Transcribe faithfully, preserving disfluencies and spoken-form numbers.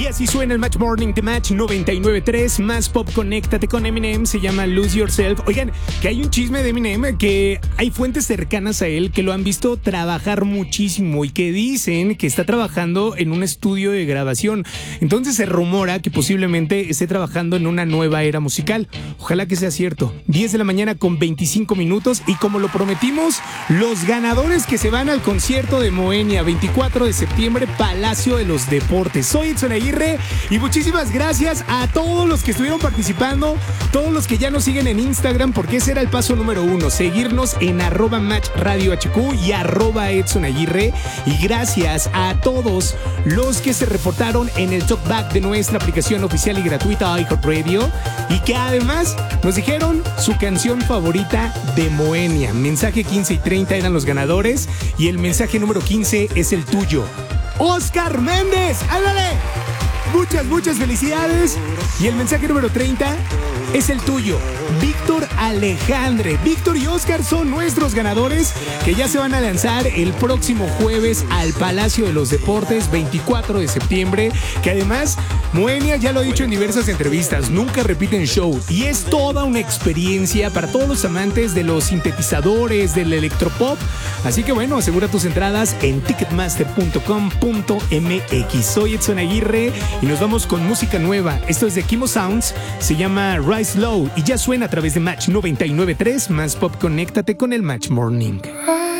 Y así suena el Match Morning de Match noventa y nueve punto tres, más pop. Conéctate con Eminem, se llama Lose Yourself. Oigan, que hay un chisme de Eminem, que hay fuentes cercanas a él que lo han visto trabajar muchísimo y que dicen que está trabajando en un estudio de grabación. Entonces se rumora que posiblemente esté trabajando en una nueva era musical. Ojalá que sea cierto. diez de la mañana con veinticinco minutos, y como lo prometimos, los ganadores que se van al concierto de Moenia, veinticuatro de septiembre, Palacio de los Deportes. Soy Edson Aguirre y muchísimas gracias a todos los que estuvieron participando, todos los que ya nos siguen en Instagram, porque ese era el paso número uno, seguirnos en arroba Match Radio H Q y arroba Edson Aguirre. Y gracias a todos los que se reportaron en el talkback de nuestra aplicación oficial y gratuita iHeartRadio, y que además nos dijeron su canción favorita de Moenia. Mensaje quince y treinta eran los ganadores, y el mensaje número quince es el tuyo, Oscar Méndez. ¡Ándale! Muchas, muchas felicidades. Y el mensaje número treinta es el tuyo, Víctor Alejandre. Víctor y Oscar son nuestros ganadores, que ya se van a lanzar el próximo jueves al Palacio de los Deportes, veinticuatro de septiembre. Que además, Moenia ya lo ha dicho en diversas entrevistas, nunca repiten show, y es toda una experiencia para todos los amantes de los sintetizadores, del electropop. Así que bueno, asegura tus entradas en ticketmaster punto com punto m x. Soy Edson Aguirre y nos vamos con música nueva. Esto es de Kimo Sounds, se llama Rise Low y ya suena a través de Match noventa y nueve punto tres, más pop. Conéctate con el Match Morning.